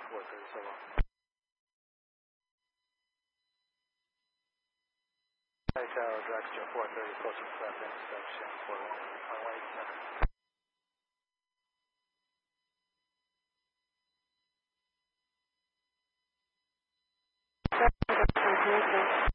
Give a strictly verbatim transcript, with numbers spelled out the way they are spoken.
four thirty, so long. Hey, Tower, Dragster four thirty, approaching traffic intersection, four one, runway center. Thank you.